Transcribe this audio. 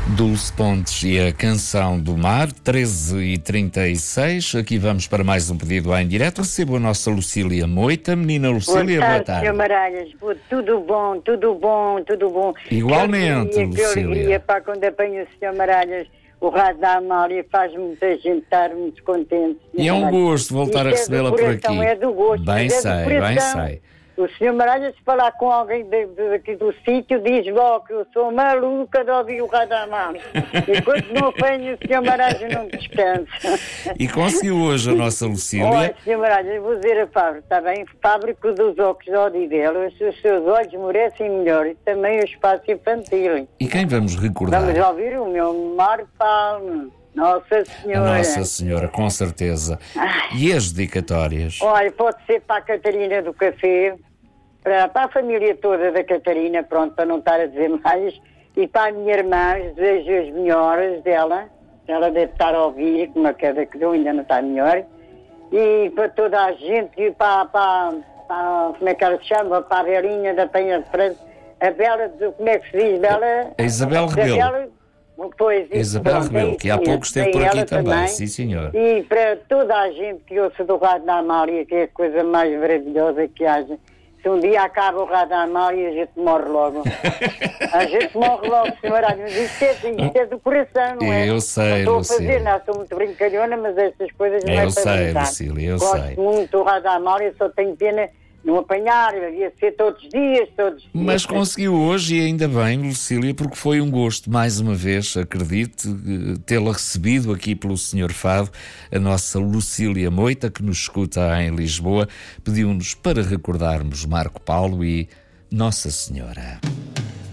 Dulce Pontes e a Canção do Mar, 13h36. Aqui vamos para mais um pedido em direto. Recebo a nossa Lucília Moita. Menina Lucília, boa tarde. Sr. Maralhas, tudo bom, tudo bom, tudo bom. Igualmente, Lucília. Que alegria, para quando apanho o Sr. Maralhas, o rádio da Amália faz muita gente estar muito contente. E é um gosto voltar a recebê-la por aqui. É do gosto, bem sei. O Sr. Maralhas, se falar com alguém daqui do sítio, diz logo que eu sou maluca de ouvir o rádio da Amália. Enquanto não apanho, o Sr. Maralhas não descansa. E conseguiu hoje a nossa Lucília. Olha, Sr. Maralhas, vou dizer a Fábrica, está bem? Fábrica dos óculos de Odidela, os seus olhos merecem melhor, e também o espaço infantil. E quem vamos recordar? Vamos ouvir o meu Marco Palme. Nossa Senhora. A Nossa Senhora, com certeza. E as dedicatórias? Olha, pode ser para a Catarina do Café, para a família toda da Catarina, pronto, para não estar a dizer mais, e para a minha irmã, desejo as melhoras dela, ela deve estar a ouvir, como a cada que deu, ainda não está melhor, e para toda a gente, e para como é que ela se chama, para a Belinha da Penha de França, a Bela, como é que se diz, Bela? A Isabel Rebelo. Pois, Isabel Rebelo, que há pouco esteve por aqui também, sim senhor. E para toda a gente que ouça do rádio da Amália, que é a coisa mais maravilhosa que haja. Se um dia acaba o rádio da Amália, a gente morre logo. A gente morre logo, senhora. Mas isto é do coração, não é? Eu sei, não Lucília. Estou a fazer, não, sou muito brincalhona, mas estas coisas não é para sei, brincar. Lucília, eu Gosto sei. muito do rádio da Amália, só tenho pena não apanhar, devia ser todos os dias. Mas conseguiu hoje e ainda bem, Lucília, porque foi um gosto, mais uma vez, acredite, tê-la recebido aqui pelo Sr. Fado, a nossa Lucília Moita, que nos escuta em Lisboa, pediu-nos para recordarmos Marco Paulo e Nossa Senhora.